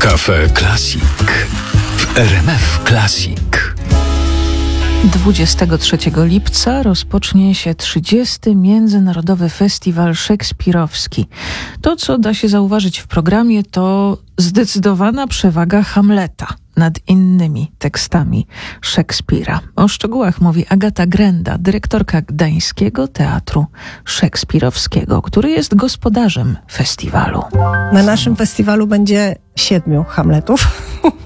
Cafe Classic w RMF Classic. 23 lipca rozpocznie się 30. Międzynarodowy Festiwal Szekspirowski. To, co da się zauważyć w programie, to zdecydowana przewaga Hamleta nad innymi tekstami Szekspira. O szczegółach mówi Agata Grenda, dyrektorka Gdańskiego Teatru Szekspirowskiego, który jest gospodarzem festiwalu. Na naszym festiwalu będzie 7 Hamletów,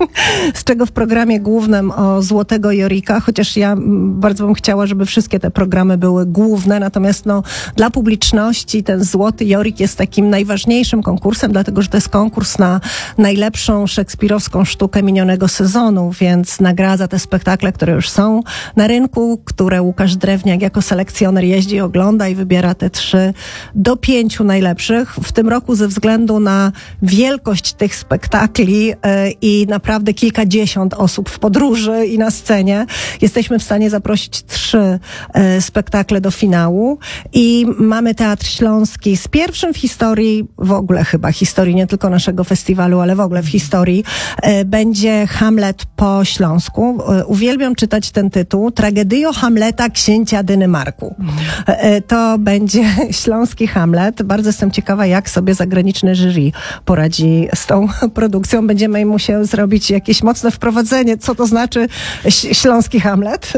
z czego w programie głównym o Złotego Jorika, chociaż ja bardzo bym chciała, żeby wszystkie te programy były główne, natomiast dla publiczności ten Złoty Jorik jest takim najważniejszym konkursem, dlatego że to jest konkurs na najlepszą szekspirowską sztukę minionego sezonu, więc nagradza te spektakle, które już są na rynku, które Łukasz Drewniak jako selekcjoner jeździ, ogląda i wybiera te 3 do 5 najlepszych. W tym roku ze względu na wielkość tych spektakli i naprawdę kilkadziesiąt osób w podróży i na scenie, jesteśmy w stanie zaprosić 3 spektakle do finału i mamy Teatr Śląski z pierwszym w historii, w ogóle chyba historii nie tylko naszego festiwalu, ale w ogóle w historii, będzie Hamlet po śląsku. Uwielbiam czytać ten tytuł. Tragedio Hamleta księcia Dynymarku. To będzie śląski Hamlet. Bardzo jestem ciekawa, jak sobie zagraniczne jury poradzi z tą produkcją. Będziemy musieli zrobić jakieś mocne wprowadzenie, co to znaczy śląski Hamlet.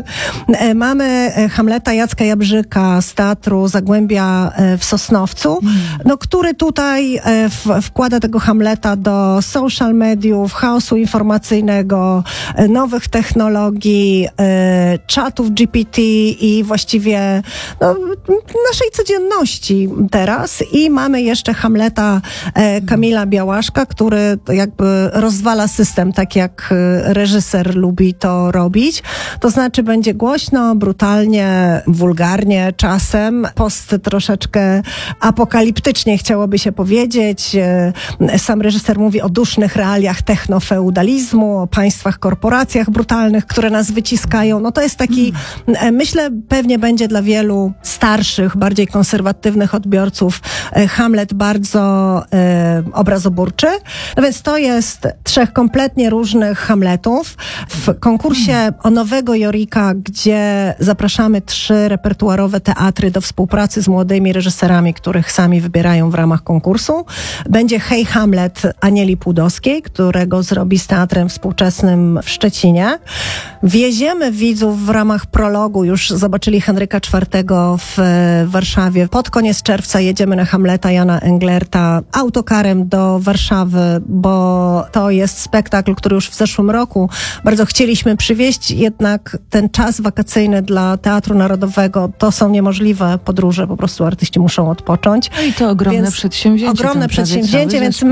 Mamy Hamleta Jacka Jabrzyka z Teatru Zagłębia w Sosnowcu, który tutaj wkłada tego Hamleta do social mediów, chaosu informacyjnego, nowych technologii, czatów GPT i właściwie naszej codzienności teraz. I mamy jeszcze Hamleta Kamila Białaszka, który jakby rozwala system, tak jak reżyser lubi to robić. To znaczy będzie głośno, brutalnie, wulgarnie czasem, troszeczkę apokaliptycznie chciałoby się powiedzieć. Sam reżyser mówi o dusznych realiach technofeudalizmu, o państwach, korporacjach brutalnych, które nas wyciskają. To jest taki, myślę, pewnie będzie dla wielu starszych, bardziej konserwatywnych odbiorców Hamlet bardzo obrazoburczy. Więc to jest 3 kompletnie różnych Hamletów. W konkursie o Nowego Jorika, gdzie zapraszamy 3 repertuarowe teatry do współpracy z młodymi reżyserami, których sami wybierają w ramach konkursu, będzie Hej Hamlet Anieli Płudowskiej, którego zrobi z Teatrem Współczesnym w Szczecinie. Wieziemy widzów w ramach prologu, już zobaczyli Henryka IV w Warszawie. Pod koniec czerwca jedziemy na Hamleta Jana Englerta autokarem do Warszawy, bo to jest spektakl, który już w zeszłym roku bardzo chcieliśmy przywieźć, jednak ten czas wakacyjny dla Teatru Narodowego to są niemożliwe podróże, po prostu artyści muszą odpocząć. No i to ogromne przedsięwzięcie. Ogromne przedsięwzięcie, więc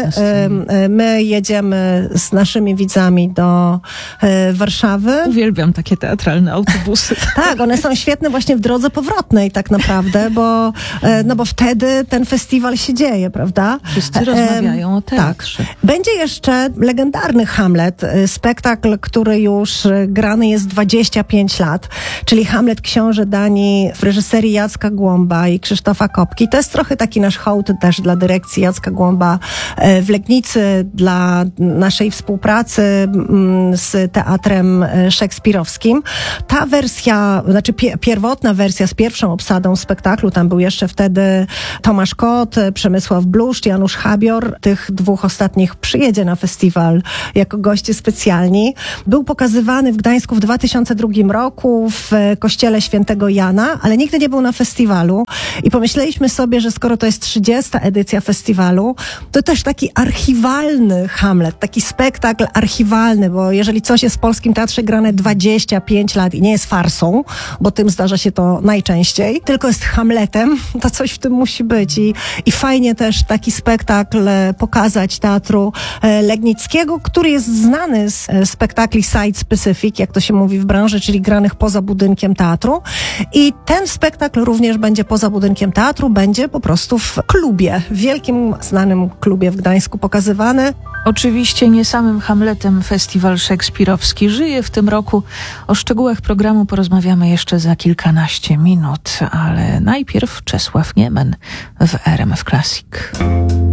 my jedziemy z naszymi widzami do Warszawy. Uwielbiam takie teatralne autobusy. Tak, one są świetne właśnie w drodze powrotnej tak naprawdę, bo wtedy ten festiwal się dzieje, prawda? Wszyscy rozmawiają o teatrze. Tak. Będzie jeszcze legendarny Hamlet, spektakl, który już grany jest 25 lat, czyli Hamlet Książę Danii w reżyserii Jacka Głąba i Krzysztofa Kopki. To jest trochę taki nasz hołd też dla dyrekcji Jacka Głąba w Legnicy, dla naszej współpracy z Teatrem Szekspirowskim. Ta wersja, znaczy pierwotna wersja z pierwszą obsadą spektaklu, tam był jeszcze wtedy Tomasz Kot, Przemysław Bluszcz, Janusz Habior. Tych 2 ostatnich przyjedzie na festiwal jako goście specjalni. Był pokazywany w Gdańsku w 2002 roku w kościele Świętego Jana, ale nigdy nie był na festiwalu. I pomyśleliśmy sobie, że skoro to jest 30. edycja festiwalu, to też taki archiwalny Hamlet, taki spektakl archiwalny, bo jeżeli coś jest w polskim teatrze grane 25 lat i nie jest farsą, bo tym zdarza się to najczęściej, tylko jest Hamletem, to coś w tym musi być. I fajnie też taki spektakl pokazać Teatru Legnickiego, który jest znany z spektakli site-specific, jak to się mówi w branży, czyli granych poza budynkiem teatru. I ten spektakl również będzie poza budynkiem teatru, będzie po prostu w klubie, w wielkim, znanym klubie w Gdańsku pokazywany. Oczywiście nie samym Hamletem Festiwal Szekspirowski żyje w tym roku. O szczegółach programu porozmawiamy jeszcze za kilkanaście minut, ale najpierw Czesław Niemen w RMF Classic.